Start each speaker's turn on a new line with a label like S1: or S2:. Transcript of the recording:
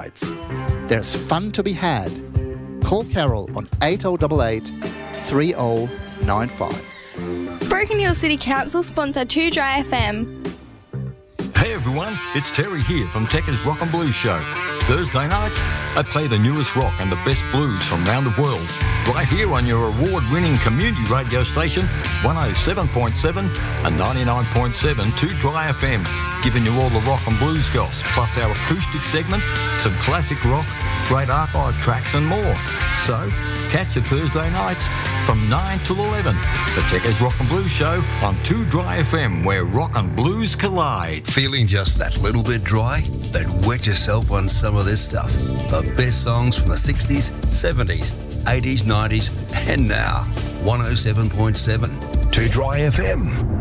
S1: nights. There's fun to be had. Call Carol on 8088 3095.
S2: Broken Hill City Council sponsor 2 Dry FM.
S3: Hey everyone, it's Terry here from Tekka's Rock and Blues Show. Thursday nights, I play the newest rock and the best blues from around the world, right here on your award-winning community radio station, 107.7 and 99.7 2 Dry FM, giving you all the rock and blues goss, plus our acoustic segment, some classic rock, great archive tracks and more. So, catch it Thursday nights from 9 till 11, the Tekka's Rock and Blues Show on 2 Dry FM, where rock and blues collide.
S4: Feeling just that little bit dry? Then wet yourself on some of this stuff. The best songs from the 60s, 70s, 80s, 90s, and now. 107.7 2 Dry FM.